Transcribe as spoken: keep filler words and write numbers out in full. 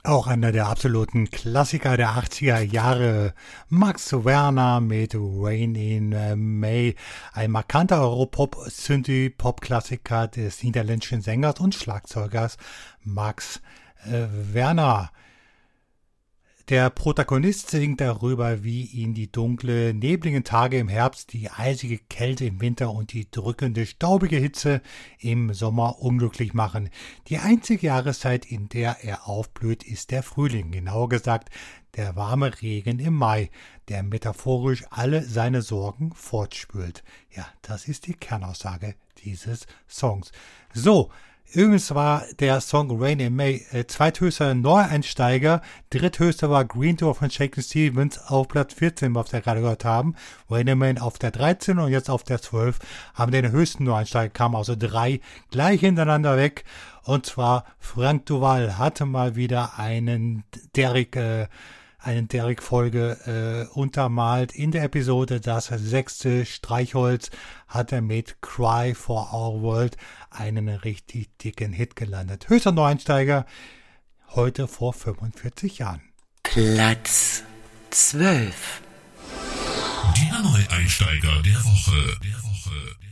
Auch einer der absoluten Klassiker der achtziger Jahre, Max Werner mit Rain in May, ein markanter Europop-Synthie-Pop-Klassiker des niederländischen Sängers und Schlagzeugers Max äh, Werner. Der Protagonist singt darüber, wie ihn die dunkle, nebligen Tage im Herbst, die eisige Kälte im Winter und die drückende, staubige Hitze im Sommer unglücklich machen. Die einzige Jahreszeit, in der er aufblüht, ist der Frühling, genauer gesagt der warme Regen im Mai, der metaphorisch alle seine Sorgen fortspült. Ja, das ist die Kernaussage dieses Songs. So, übrigens war der Song Rain in May äh, zweithöchster Neueinsteiger, dritthöchster war Green Door von Shakin' Stevens auf Platz vierzehn, was wir gerade gehört haben. Rain in May auf der dreizehn und jetzt auf der zwölf haben den höchsten Neueinsteiger, kamen also drei gleich hintereinander weg. Und zwar Frank Duval hatte mal wieder einen Derrick äh, eine Derrick-Folge äh, untermalt. In der Episode Das sechste Streichholz hat er mit Cry for Our World einen richtig dicken Hit gelandet. Höchster Neueinsteiger, heute vor fünfundvierzig Jahren. Platz zwölf. Der Neueinsteiger der Woche. Der Woche.